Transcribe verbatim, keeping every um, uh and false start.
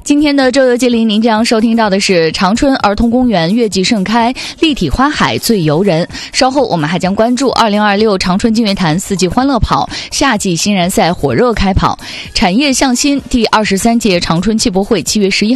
今天的周游接力，您将收听到的是长春儿童公园月季盛开，立体花海最游人。稍后我们还将关注二零二六长春金乐坛四季欢乐跑夏季欣然赛火热开跑，产业向新第二十三届长春汽博会七月十一号